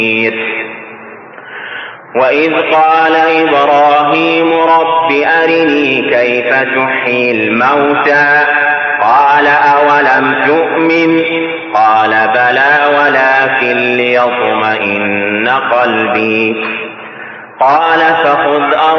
وإذ قال إبراهيم رب أرني كيف تحيي الموتى قال أولم تؤمن قال بلى ولكن ليطمئن قلبي قال فخذ